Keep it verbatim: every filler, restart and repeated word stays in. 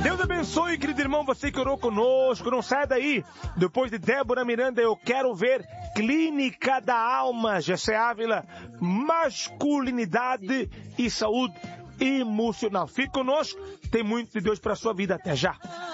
Deus abençoe, querido irmão, você que orou conosco. Não saia daí. Depois de Débora Miranda, eu quero ver Clínica da Alma, Jessé Ávila, masculinidade e saúde emocional. Fique conosco, tem muito de Deus para a sua vida. Até já.